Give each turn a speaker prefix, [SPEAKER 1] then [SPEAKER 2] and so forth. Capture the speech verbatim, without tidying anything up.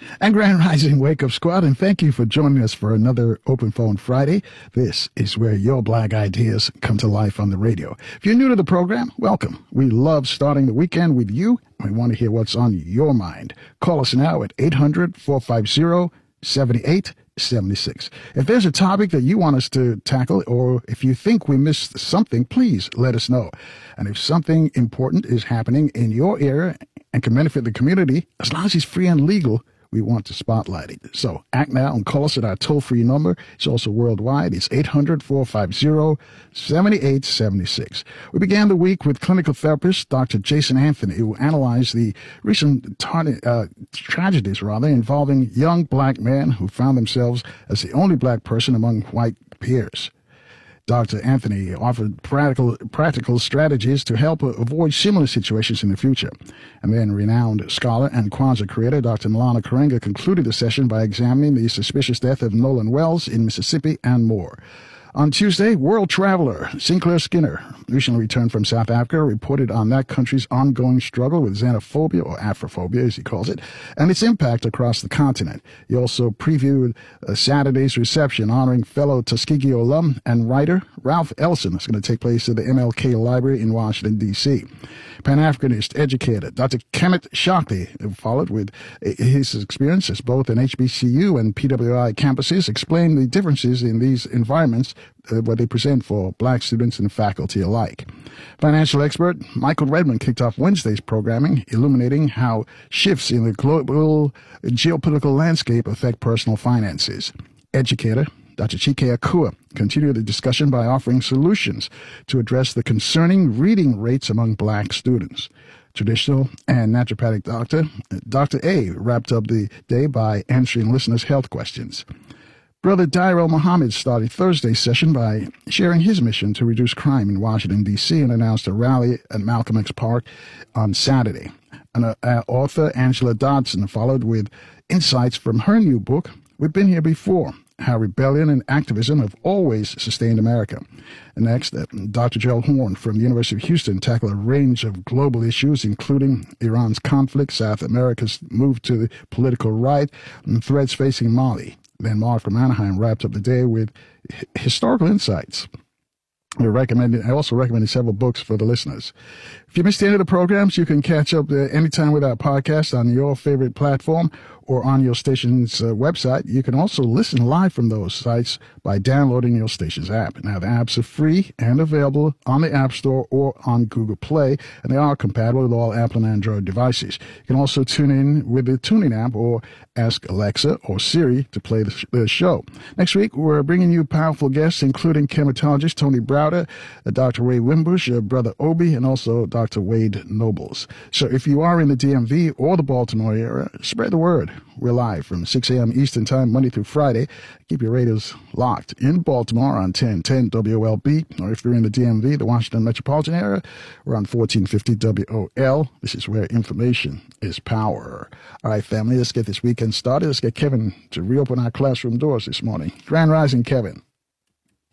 [SPEAKER 1] And Grand Rising Wake Up Squad, and thank you for joining us for another Open Phone Friday. This is where your black ideas come to life on the radio. If you're new to the program, welcome. We love starting the weekend with you, and we want to hear what's on your mind. Call us now at eight hundred, four five zero, seven eight seven six. If there's a topic that you want us to tackle, or if you think we missed something, please let us know. And if something important is happening in your area and can benefit the community, as long as it's free and legal, we want to spotlight it. So act now and call us at our toll-free number. It's also worldwide. It's eight hundred, four five zero, seven eight seven six. We began the week with clinical therapist Doctor Jason Anthony, who analyzed the recent tar- uh, tragedies, rather, involving young black men who found themselves as the only black person among white peers. Doctor Anthony offered practical practical strategies to help avoid similar situations in the future. And then renowned scholar and Kwanzaa creator Doctor Malana Karenga concluded the session by examining the suspicious death of Nolan Wells in Mississippi and more. On Tuesday, world traveler Sinclair Skinner, recently returned from South Africa, reported on that country's ongoing struggle with xenophobia, or Afrophobia as he calls it, and its impact across the continent. He also previewed uh, Saturday's reception honoring fellow Tuskegee alum and writer Ralph Ellison. It's going to take place at the M L K Library in Washington, D C Pan-Africanist educator Doctor Kemet Shakti followed with his experiences both in H B C U and P W I campuses, explained the differences in these environments uh, what they present for black students and faculty alike. Financial expert Michael Redmond kicked off Wednesday's programming, illuminating how shifts in the global geopolitical landscape affect personal finances. Educator Doctor Chike Akua continued the discussion by offering solutions to address the concerning reading rates among black students. Traditional and naturopathic doctor, Doctor A, wrapped up the day by answering listeners' health questions. Brother Dairo Muhammad started Thursday's session by sharing his mission to reduce crime in Washington, D C and announced a rally at Malcolm X Park on Saturday. And uh, uh, author Angela Dodson followed with insights from her new book, We've Been Here Before: How Rebellion and Activism Have Always Sustained America. And next, uh, Doctor Gerald Horn from the University of Houston tackled a range of global issues, including Iran's conflict, South America's move to the political right, and threats facing Mali. Then Mark from Anaheim wrapped up the day with h- historical insights. We recommended, I also recommended several books for the listeners. If you missed any of the programs, you can catch up uh, anytime with our podcast on your favorite platform or on your station's uh, website. You can also listen live from those sites by downloading your station's app. Now, the apps are free and available on the App Store or on Google Play, and they are compatible with all Apple and Android devices. You can also tune in with the TuneIn app or ask Alexa or Siri to play the, sh- the show. Next week, we're bringing you powerful guests, including chematologist Tony Browder, uh, Doctor Ray Wimbush, uh, Brother Obi, and also Doctor Wade Nobles. So if you are in the D M V or the Baltimore area, spread the word. We're live from six a.m. Eastern Time, Monday through Friday. Keep your radios locked in Baltimore on ten ten W O L B, or if you're in the D M V, the Washington metropolitan area, we're on fourteen fifty W O L. This is where information is power. All right, family, let's get this weekend started. Let's get Kevin to reopen our classroom doors this morning. Grand Rising, Kevin.